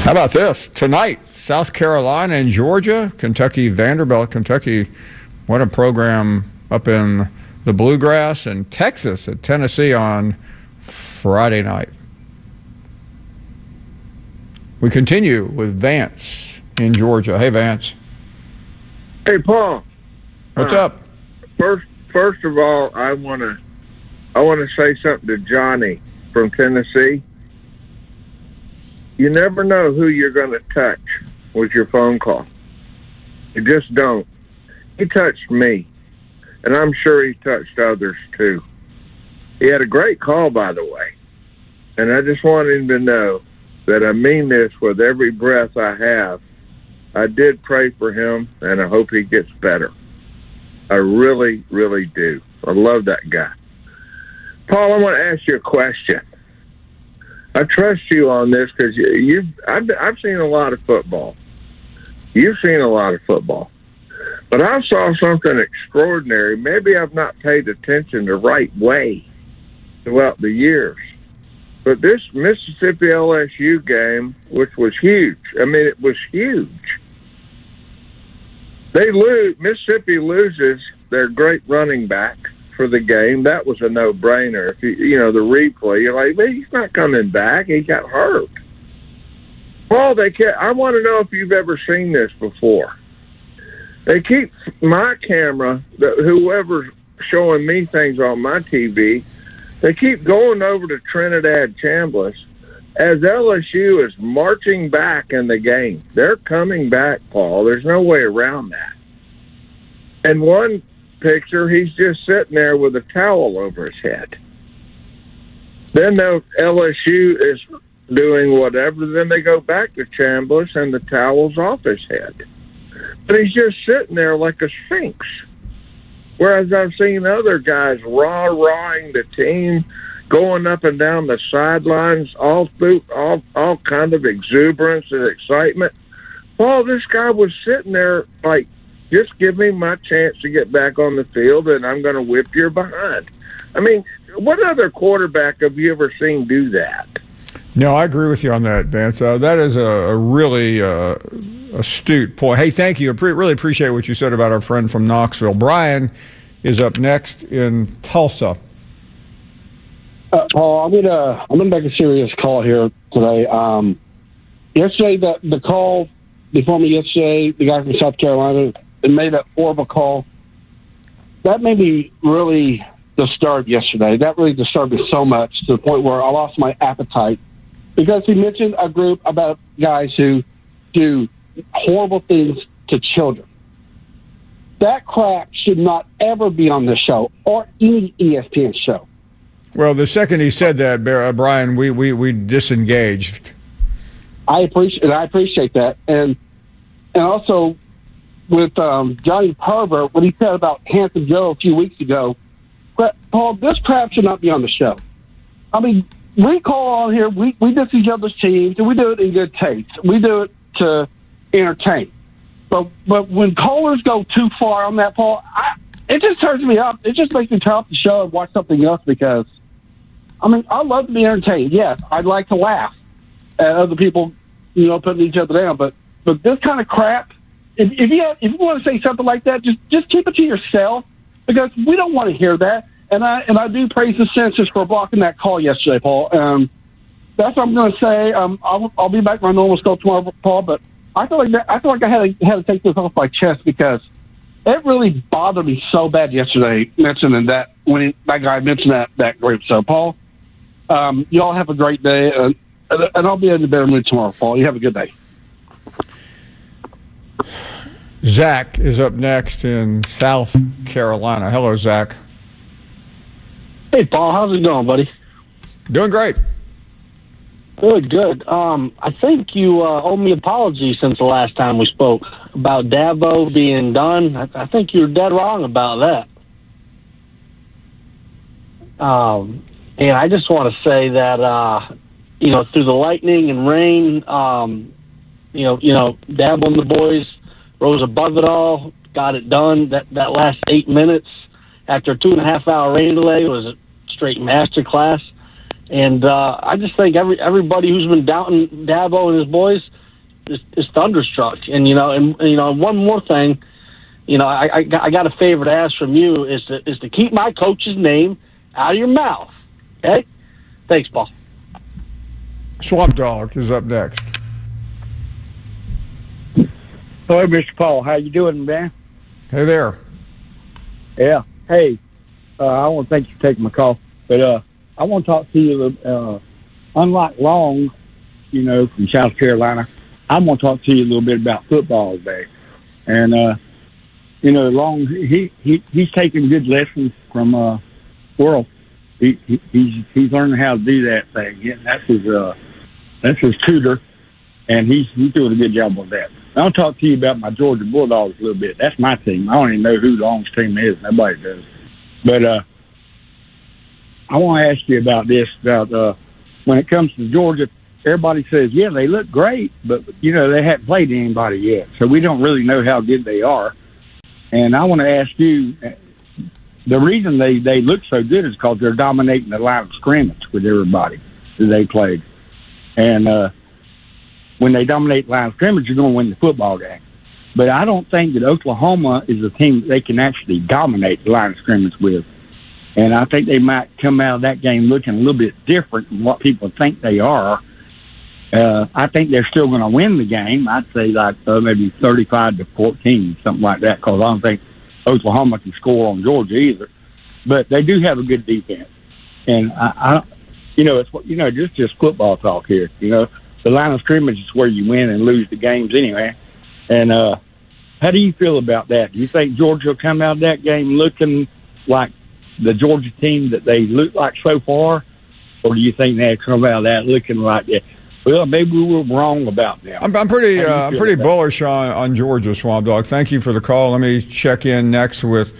How about this? Tonight, South Carolina and Georgia, Kentucky, Vanderbilt, Kentucky. What a program up in the Bluegrass, and Texas at Tennessee on Friday night. We continue with Vance in Georgia. Hey, Vance. Hey, Paul. What's up? First of all, I want to say something to Johnny from Tennessee. You never know who you're going to touch with your phone call. You just don't. He touched me, and I'm sure he touched others too. He had a great call, by the way, and I just want him to know that I mean this with every breath I have. I did pray for him, and I hope he gets better. I really, really do. I love that guy. Paul, I want to ask you a question. I trust you on this because I've seen a lot of football. You've seen a lot of football. But I saw something extraordinary. Maybe I've not paid attention the right way throughout the years. But this Mississippi LSU game, which was huge. I mean, it was huge. Mississippi loses their great running back for the game. That was a no-brainer. If you know the replay, you're like, well, he's not coming back. He got hurt. Paul, I want to know if you've ever seen this before. They keep my camera, whoever's showing me things on my TV, they keep going over to Trinidad Chambliss as LSU is marching back in the game. They're coming back, Paul. There's no way around that. And one picture, he's just sitting there with a towel over his head. Then the LSU is doing whatever. Then they go back to Chambliss and the towel's off his head. But he's just sitting there like a sphinx. Whereas I've seen other guys rah-rahing the team, going up and down the sidelines, all kind of exuberance and excitement. Well, this guy was sitting there like, just give me my chance to get back on the field, and I'm going to whip your behind. I mean, what other quarterback have you ever seen do that? No, I agree with you on that, Vance. That is a really astute point. Hey, thank you. I really appreciate what you said about our friend from Knoxville. Brian is up next in Tulsa. Paul, I'm gonna make a serious call here today. Yesterday, the call before me yesterday, the guy from South Carolina, made that horrible call. That made me really disturbed yesterday. That really disturbed me so much to the point where I lost my appetite because he mentioned a group about guys who do horrible things to children. That crap should not ever be on this show or any ESPN show. Well, the second he said that, Brian, we disengaged. I appreciate that, and also with Johnny Pervert, what he said about Handsome Joe a few weeks ago. Paul, this crap should not be on the show. I mean, we call on here, we diss each other's teams, and we do it in good taste. We do it to entertain. But when callers go too far on that, Paul, it just turns me up. It just makes me turn off the show and watch something else because, I mean, I love to be entertained. Yes, I'd like to laugh at other people, putting each other down. But this kind of crap, if you want to say something like that, just keep it to yourself because we don't want to hear that. And I do praise the censors for blocking that call yesterday, Paul. That's what I'm going to say. I'll be back my normal scope tomorrow, Paul. But I feel like I had to take this off my chest because it really bothered me so bad yesterday mentioning that when that guy mentioned that group. So, Paul, y'all have a great day, and I'll be in a better mood tomorrow, Paul. You have a good day. Zach is up next in South Carolina. Hello, Zach. Hey, Paul. How's it going, buddy? Doing great. Good. I think you owe me an apology since the last time we spoke about Dabo being done. I think you're dead wrong about that. And I just want to say that, through the lightning and rain, Dabo and the boys rose above it all, got it done. That last 8 minutes after a 2.5 hour rain delay was a straight masterclass. And I just think everybody who's been doubting Dabo and his boys is thunderstruck. And one more thing, I got a favor to ask from you is to keep my coach's name out of your mouth. Okay? Thanks, Paul. Swamp Dog is up next. Hello, Mr. Paul. How you doing, man? Hey there. Yeah. Hey, I want to thank you for taking my call, but I want to talk to you. Unlike Long, from South Carolina, I want to talk to you a little bit about football today. And Long, he's taking good lessons from Worrell. He's learning how to do that thing. Yeah, that's his tutor, and he's doing a good job on that. I'll talk to you about my Georgia Bulldogs a little bit. That's my team. I don't even know who Long's team is. Nobody does. But I want to ask you about this, about when it comes to Georgia, everybody says, yeah, they look great, but, they haven't played anybody yet. So we don't really know how good they are. And I want to ask you, the reason they look so good is because they're dominating the line of scrimmage with everybody that they played. And when they dominate the line of scrimmage, you're going to win the football game. But I don't think that Oklahoma is a team that they can actually dominate the line of scrimmage with. And I think they might come out of that game looking a little bit different than what people think they are. I think they're still going to win the game. I'd say maybe 35-14, something like that, because I don't think Oklahoma can score on Georgia either. But they do have a good defense. And it's just football talk here. The line of scrimmage is where you win and lose the games anyway. And how do you feel about that? Do you think Georgia will come out of that game looking like the Georgia team that they look like so far? Or do you think they'll come out of that looking like that? Well, maybe we were wrong about them. I'm pretty bullish on Georgia, Swamp Dog. Thank you for the call. Let me check in next with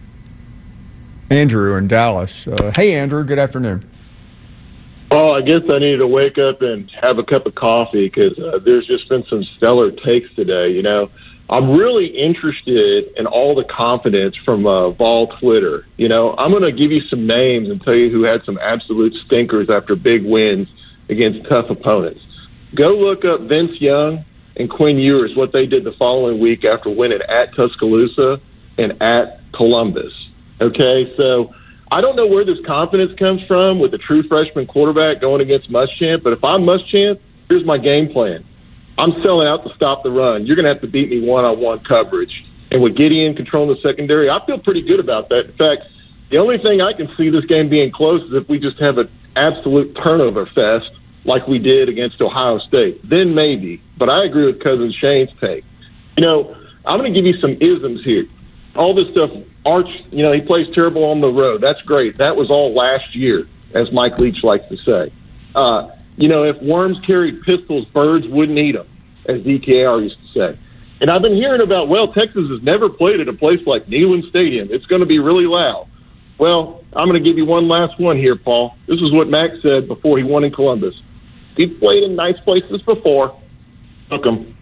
Andrew in Dallas. Hey, Andrew. Good afternoon. Oh, I guess I needed to wake up and have a cup of coffee because there's just been some stellar takes today. I'm really interested in all the confidence from Vol Twitter. I'm going to give you some names and tell you who had some absolute stinkers after big wins against tough opponents. Go look up Vince Young and Quinn Ewers, what they did the following week after winning at Tuscaloosa and at Columbus. Okay, so I don't know where this confidence comes from with a true freshman quarterback going against Muschamp, but if I'm Muschamp, here's my game plan. I'm selling out to stop the run. You're going to have to beat me one-on-one coverage. And with Gideon controlling the secondary, I feel pretty good about that. In fact, the only thing I can see this game being close is if we just have an absolute turnover fest like we did against Ohio State. Then maybe. But I agree with Cousin Shane's take. I'm going to give you some isms here. All this stuff, Arch, he plays terrible on the road. That's great. That was all last year, as Mike Leach likes to say. If worms carried pistols, birds wouldn't eat them, as DKR used to say. And I've been hearing about, Texas has never played at a place like Neyland Stadium. It's going to be really loud. Well, I'm going to give you one last one here, Paul. This is what Max said before he won in Columbus. He's played in nice places before. Took him.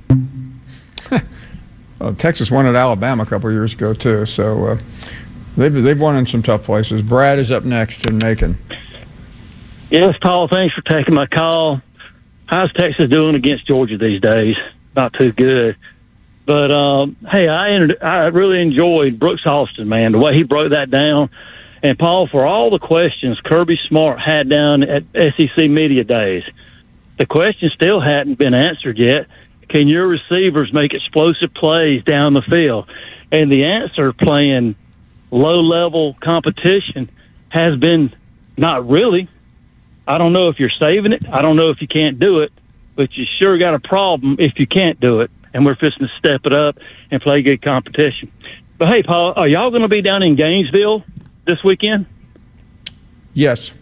Texas won at Alabama a couple of years ago, too. So they've won in some tough places. Brad is up next in Macon. Yes, Paul, thanks for taking my call. How's Texas doing against Georgia these days? Not too good. But, hey, I really enjoyed Brooks Austin, man, the way he broke that down. And, Paul, for all the questions Kirby Smart had down at SEC Media Days, the question still hadn't been answered yet. Can your receivers make explosive plays down the field? And the answer, playing low-level competition, has been not really. I don't know if you're saving it. I don't know if you can't do it. But you sure got a problem if you can't do it. And we're fixing to step it up and play good competition. But, hey, Paul, are y'all going to be down in Gainesville this weekend? Yes.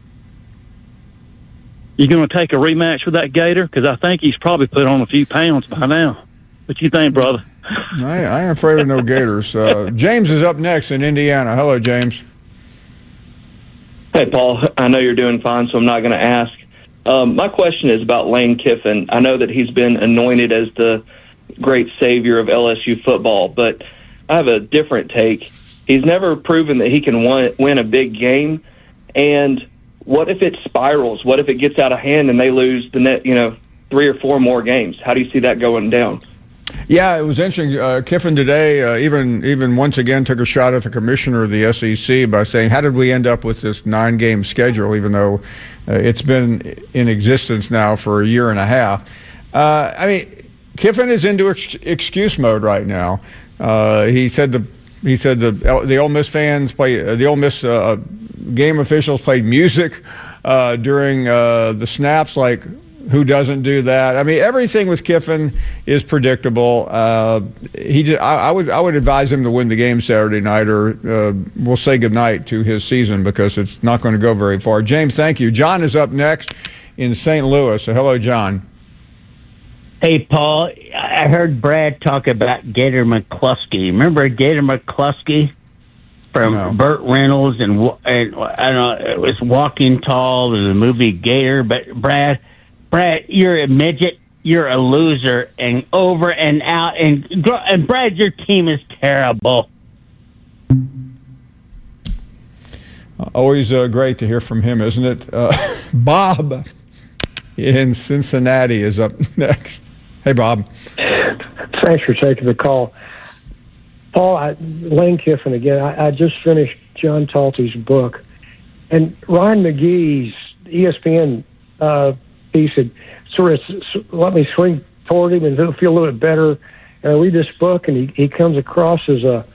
You going to take a rematch with that Gator? Because I think he's probably put on a few pounds by now. What you think, brother? I ain't afraid of no Gators. James is up next in Indiana. Hello, James. Hey, Paul. I know you're doing fine, so I'm not going to ask. My question is about Lane Kiffin. I know that he's been anointed as the great savior of LSU football, but I have a different take. He's never proven that he can win a big game, and what if it spirals? What if it gets out of hand and they lose the net, 3 or 4 more games? How do you see that going down? Yeah, it was interesting. Kiffin today even once again took a shot at the commissioner of the SEC by saying, how did we end up with this 9-game schedule, even though it's been in existence now for a year and a half? Kiffin is into excuse mode right now. He said the Ole Miss fans the Ole Miss game officials played music during the snaps. Like, who doesn't do that? I mean, everything with Kiffin is predictable. I would advise him to win the game Saturday night, or we'll say goodnight to his season, because it's not going to go very far. James, thank you. John is up next in St. Louis. So hello, John. Hey, Paul, I heard Brad talk about Gator McCluskey. Remember Gator McCluskey from Burt Reynolds and I don't know, it was Walking Tall in the movie Gator. But Brad, you're a midget, you're a loser, and over and out. And Brad, your team is terrible. Always great to hear from him, isn't it? Bob in Cincinnati is up next. Hey, Bob. Thanks for taking the call. Paul, Lane Kiffin again. I just finished John Talty's book. And Ryan McGee's ESPN piece had sort of let me swing toward him and feel a little bit better. And I read this book, and he comes across as a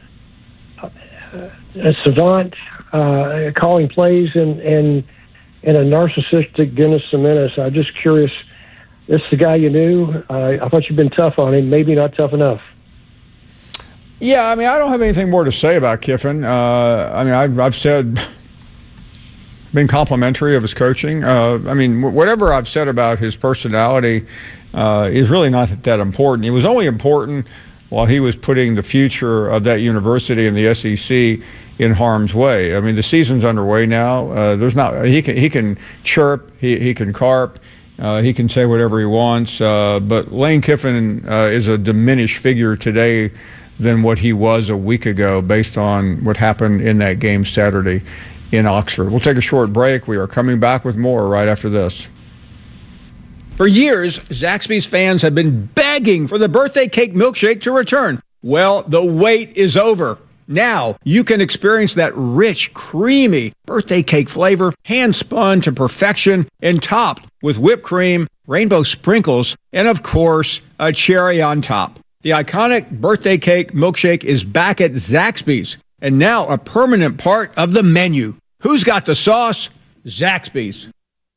savant, calling plays and a narcissistic Dennis Semenis. I'm just curious, this is the guy you knew? I thought you'd been tough on him, maybe not tough enough. Yeah, I don't have anything more to say about Kiffin. I've said, been complimentary of his coaching. Whatever I've said about his personality is really not that important. It was only important while he was putting the future of that university and the SEC in harm's way. I mean, the season's underway now. He can chirp, he can carp, he can say whatever he wants. But Lane Kiffin is a diminished figure today than what he was a week ago, based on what happened in that game Saturday in Oxford. We'll take a short break. We are coming back with more right after this. For years, Zaxby's fans have been begging for the birthday cake milkshake to return. Well, the wait is over. Now you can experience that rich, creamy birthday cake flavor, hand-spun to perfection and topped with whipped cream, rainbow sprinkles, and of course, a cherry on top. The iconic birthday cake milkshake is back at Zaxby's and now a permanent part of the menu. Who's got the sauce? Zaxby's.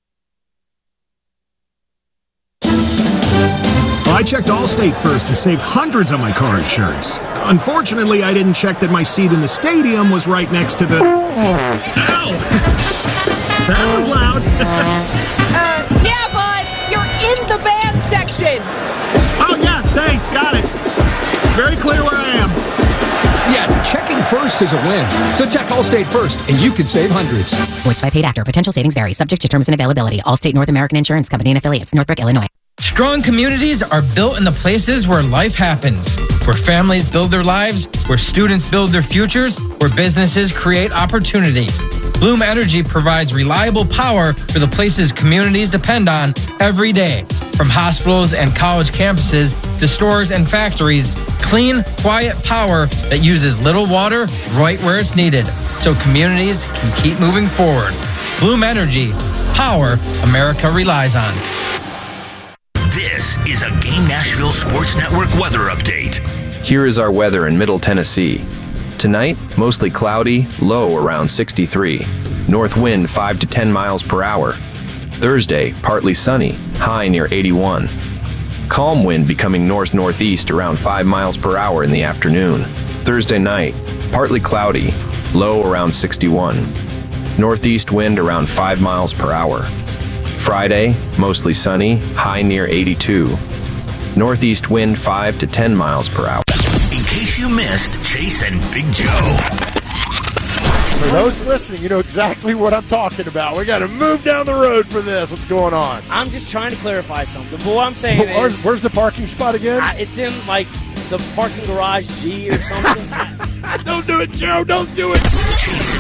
I checked Allstate first and saved hundreds on my car insurance. Unfortunately, I didn't check that my seat in the stadium was right next to the... Ow! That was loud. Yeah, bud, you're in the band section. Oh, yeah, thanks, got it. Very clear where I am. Yeah, checking first is a win. So check Allstate first, and you could save hundreds. Voiced by paid actor. Potential savings vary. Subject to terms and availability. Allstate North American Insurance Company and affiliates. Northbrook, Illinois. Strong communities are built in the places where life happens, where families build their lives, where students build their futures, where businesses create opportunity. Bloom Energy provides reliable power for the places communities depend on every day. From hospitals and college campuses to stores and factories, clean, quiet power that uses little water right where it's needed, so communities can keep moving forward. Bloom Energy, power America relies on. This is a Game Nashville Sports Network weather update. Here is our weather in Middle Tennessee. Tonight, mostly cloudy, low around 63. North wind 5 to 10 miles per hour. Thursday, partly sunny, high near 81. Calm wind becoming north-northeast around 5 miles per hour in the afternoon. Thursday night, partly cloudy, low around 61. Northeast wind around 5 miles per hour. Friday, mostly sunny, high near 82. Northeast wind 5 to 10 miles per hour. In case you missed Chase and Big Joe. For those listening, you know exactly what I'm talking about. We got to move down the road for this. What's going on? I'm just trying to clarify something. But what I'm saying is... Where's the parking spot again? It's in, the parking garage G or something. Don't do it, Joe. Don't do it. Chase and Big Joe.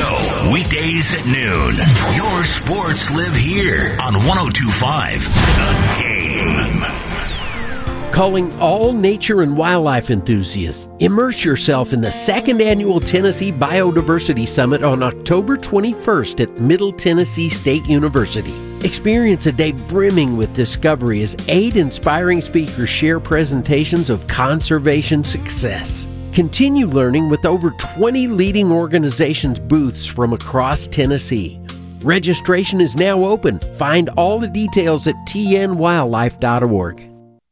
Show, weekdays at noon. Your sports live here on 102.5 The Game. Calling all nature and wildlife enthusiasts, immerse yourself in the 2nd Annual Tennessee Biodiversity Summit on October 21st at Middle Tennessee State University. Experience a day brimming with discovery as 8 inspiring speakers share presentations of conservation success. Continue learning with over 20 leading organizations' booths from across Tennessee. Registration is now open. Find all the details at tnwildlife.org.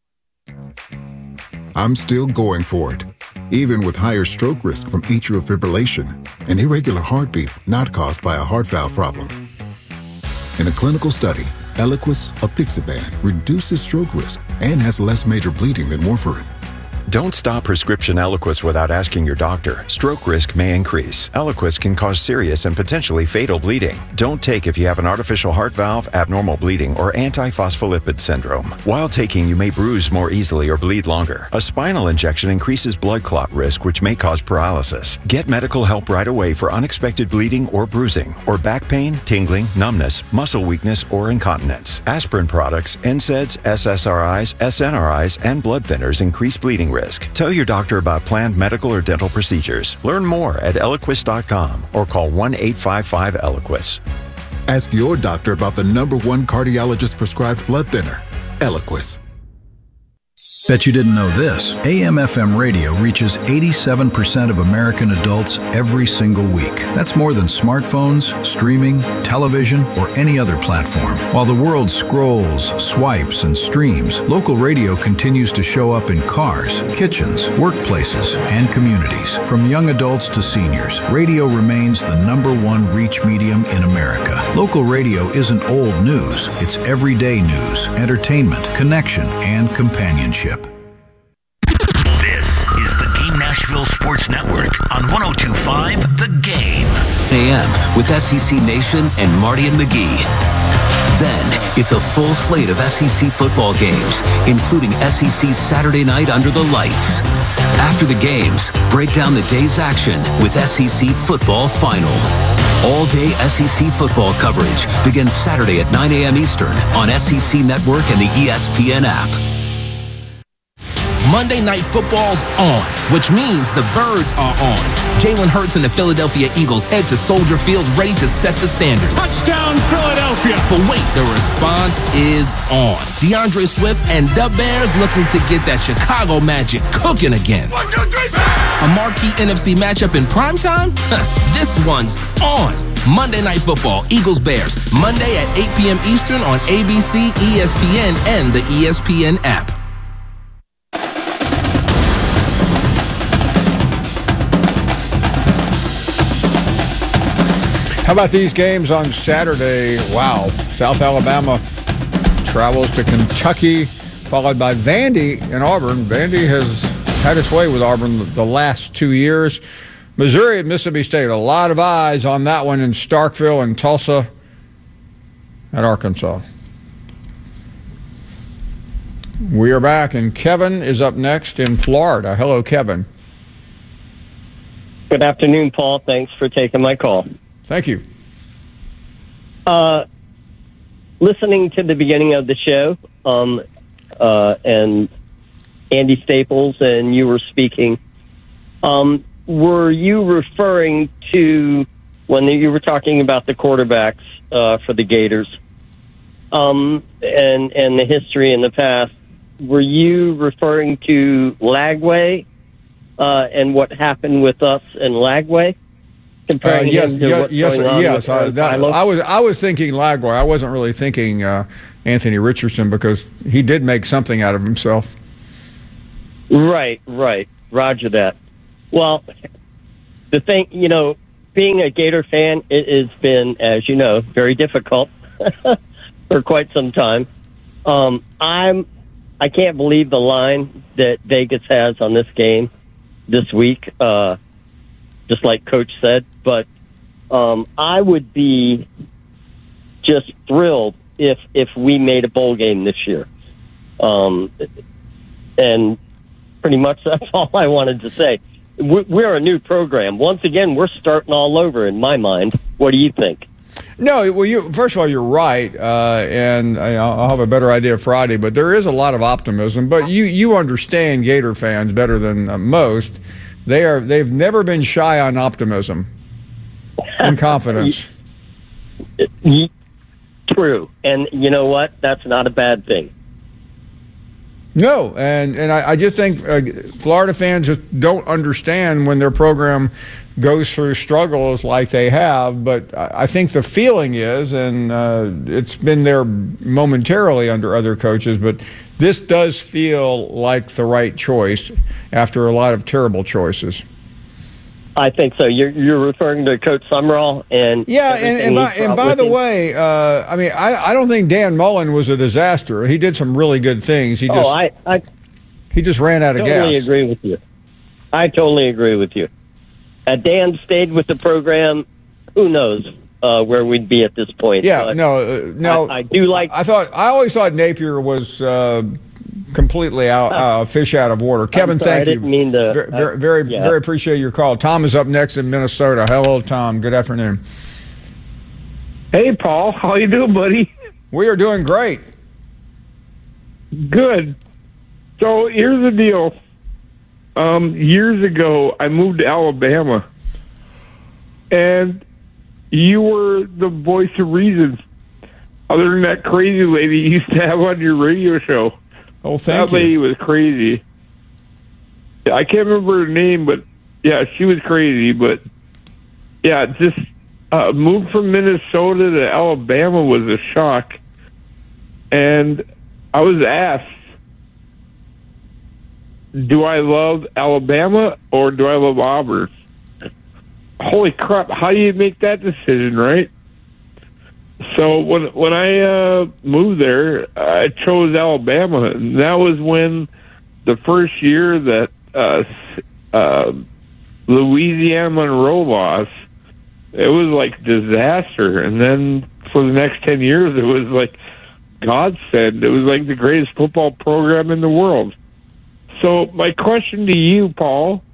I'm still going for it, even with higher stroke risk from atrial fibrillation, an irregular heartbeat not caused by a heart valve problem. In a clinical study, Eliquis, apixaban, reduces stroke risk and has less major bleeding than warfarin. Don't stop prescription Eliquis without asking your doctor. Stroke risk may increase. Eliquis can cause serious and potentially fatal bleeding. Don't take if you have an artificial heart valve, abnormal bleeding, or antiphospholipid syndrome. While taking, you may bruise more easily or bleed longer. A spinal injection increases blood clot risk, which may cause paralysis. Get medical help right away for unexpected bleeding or bruising, or back pain, tingling, numbness, muscle weakness, or incontinence. Aspirin products, NSAIDs, SSRIs, SNRIs, and blood thinners increase bleeding risk. Tell your doctor about planned medical or dental procedures. Learn more at Eliquis.com or call 1-855-ELIQUIS. Ask your doctor about the #1 cardiologist prescribed blood thinner, Eliquis. Bet you didn't know this. AM/FM radio reaches 87% of American adults every single week. That's more than smartphones, streaming, television, or any other platform. While the world scrolls, swipes, and streams, local radio continues to show up in cars, kitchens, workplaces, and communities. From young adults to seniors, radio remains the #1 reach medium in America. Local radio isn't old news. It's everyday news, entertainment, connection, and companionship. Nashville Sports Network on 102.5 The Game. AM with SEC Nation and Marty and McGee. Then it's a full slate of SEC football games, including SEC Saturday night under the lights. After the games, break down the day's action with SEC Football Final. All-day SEC football coverage begins Saturday at 9 a.m. Eastern on SEC Network and the ESPN app. Monday Night Football's on, which means the Birds are on. Jalen Hurts and the Philadelphia Eagles head to Soldier Field ready to set the standard. Touchdown, Philadelphia! But wait, the response is on. DeAndre Swift and the Bears looking to get that Chicago magic cooking again. 1, 2, 3, a marquee NFC matchup in primetime? This one's on. Monday Night Football, Eagles-Bears, Monday at 8 p.m. Eastern on ABC, ESPN, and the ESPN app. How about these games on Saturday? Wow. South Alabama travels to Kentucky, followed by Vandy in Auburn. Vandy has had its way with Auburn the last 2 years. Missouri at Mississippi State. A lot of eyes on that one in Starkville and Tulsa at Arkansas. We are back, and Kevin is up next in Florida. Hello, Kevin. Good afternoon, Paul. Thanks for taking my call. Thank you. Listening to the beginning of the show, and Andy Staples, and you were speaking, were you referring to when you were talking about the quarterbacks for the Gators, and the history in the past? Were you referring to Lagway and what happened with us in Lagway? Yes. I was thinking Lagway. I wasn't really thinking Anthony Richardson, because he did make something out of himself. Right. Roger that. Well, the thing, being a Gator fan, it has been, as you know, very difficult for quite some time. I can't believe the line that Vegas has on this game this week. Just like Coach said, but I would be just thrilled if we made a bowl game this year. And pretty much that's all I wanted to say. we're a new program. Once again, we're starting all over in my mind. What do you think? No, well, first of all, you're right, and I'll have a better idea Friday, but there is a lot of optimism. But you understand Gator fans better than most. They've never been shy on optimism and confidence. True. And you know what? That's not a bad thing. No, and I just think Florida fans just don't understand when their program goes through struggles like they have. But I think the feeling is, and it's been there momentarily under other coaches, but this does feel like the right choice after a lot of terrible choices. I think so. You're referring to Coach Summerall, and yeah, and by the way, I mean, I don't think Dan Mullen was a disaster. He did some really good things. He just ran out of gas. I totally agree with you. Had Dan stayed with the program, who knows where we'd be at this point. Yeah, but I do like. I always thought Napier was completely fish out of water. Kevin, thank you. I didn't mean to. Very appreciate your call. Tom is up next in Minnesota. Hello, Tom. Good afternoon. Hey, Paul. How you doing, buddy? We are doing great. Good. So here's the deal. Years ago, I moved to Alabama, and you were the voice of reason. Other than that crazy lady you used to have on your radio show. Oh, thank you. That lady was crazy. I can't remember her name, but yeah, she was crazy. But yeah, just moved from Minnesota to Alabama was a shock. And I was asked, do I love Alabama or do I love Auburn? Holy crap, how do you make that decision, right? So when I moved there, I chose Alabama, and that was when the first year that Louisiana Monroe lost, it was like disaster. And then for the next 10 years, it was like godsend. It was like the greatest football program in the world. So my question to you, Paul,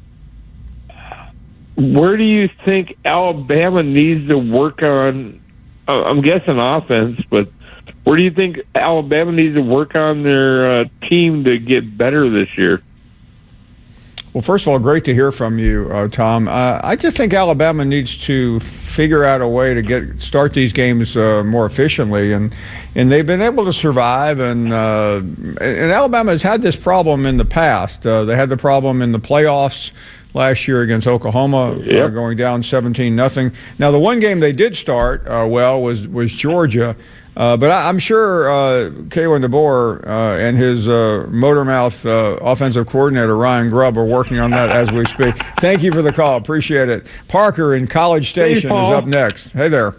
where do you think Alabama needs to work on? I'm guessing offense, but where do you think Alabama needs to work on their team to get better this year? Well, first of all, great to hear from you, Tom. I just think Alabama needs to figure out a way to start these games more efficiently, and they've been able to survive. And Alabama has had this problem in the past. They had the problem in the playoffs last year against Oklahoma, going down 17-0. Now, the one game they did start was Georgia. But I'm sure Kalen DeBoer and his motor-mouth offensive coordinator, Ryan Grubb, are working on that as we speak. Thank you for the call. Appreciate it. Parker in College Station is up next. Hey there.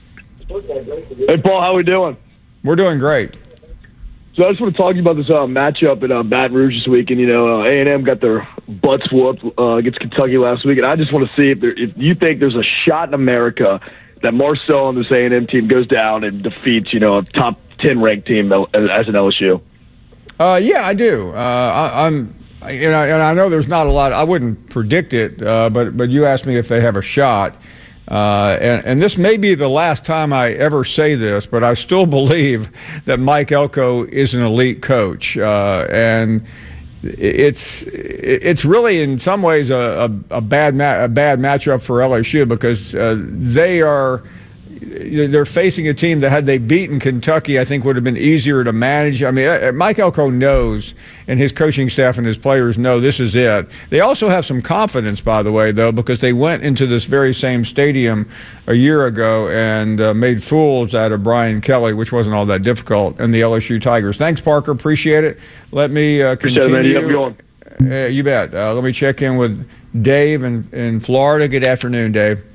Hey, Paul. How we doing? We're doing great. So I just want to talk to you about this matchup in Baton Rouge this week. And, A&M got their butts whooped against Kentucky last week. And I just want to see if you think there's a shot in America that Marcel and this A&M team goes down and defeats, a top 10 ranked team as an LSU. Yeah, I do. And I know there's not a lot. I wouldn't predict it, but you asked me if they have a shot. And this may be the last time I ever say this, but I still believe that Mike Elko is an elite coach, and it's really in some ways a bad matchup for LSU because they're facing a team that had they beaten Kentucky, I think would have been easier to manage. I mean, Mike Elko knows, and his coaching staff and his players know this is it. They also have some confidence, by the way, though, because they went into this very same stadium a year ago and made fools out of Brian Kelly, which wasn't all that difficult, and the LSU Tigers. Thanks, Parker. Appreciate it. Let me continue. You bet. Let me check in with Dave in Florida. Good afternoon, Dave.